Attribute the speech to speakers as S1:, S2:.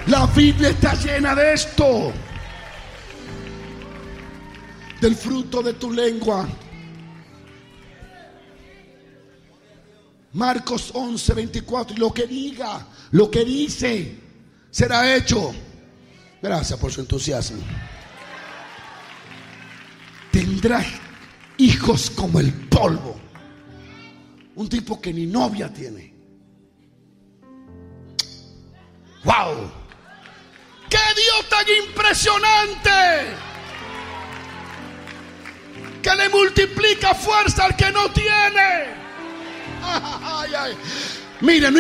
S1: La Biblia está llena de esto. Del fruto de tu lengua. Marcos 11:24. Y lo que diga, lo que dice, será hecho. Gracias por su entusiasmo. Tendrás hijos como el polvo. Un tipo que ni novia tiene. ¡Wow! ¡Qué Dios tan impresionante! Que le multiplica fuerza al que no tiene. Ay, ay. Miren,